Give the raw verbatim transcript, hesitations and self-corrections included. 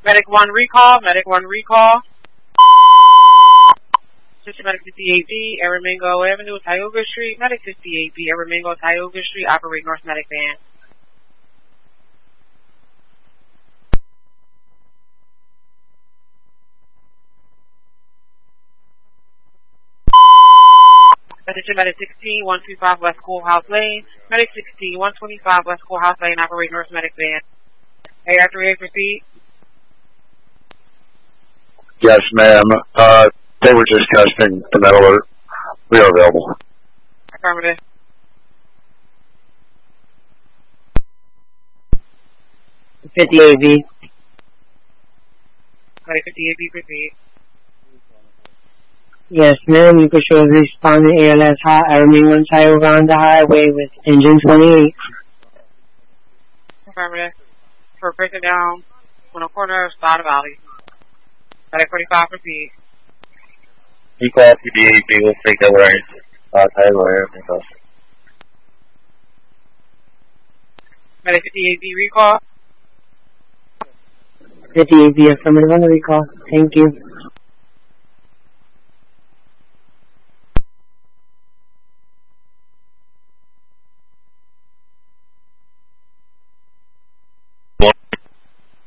Medic one recall, Medic one recall. System Medic fifty-eight B, Aramingo Avenue, Tioga Street. Medic fifty-eight B, Aramingo, Tioga Street, operate North Medic van. Attention Medic sixteen, one two five West Schoolhouse Lane. Medic sixteen, one twenty-five West Schoolhouse Lane, operate North Medic van. A R three eight, proceed. Yes, ma'am. Uh, they were just testing the med alert. We are available. Affirmative. fifty-eight B. Medic fifty-eight B, proceed. Yes, ma'am. You could show the respondent A L S hot, Aramingo and Tioga on the highway with engine twenty-eight. Affirmative. For breaking down on the corner of Star Valley. Medic forty-five, proceed. Equal fifty-eight B will take that way. Uh, Tioga Aramingo. Medic fifty-eight B, recall. fifty-eight B, affirmative on the recall. Thank you.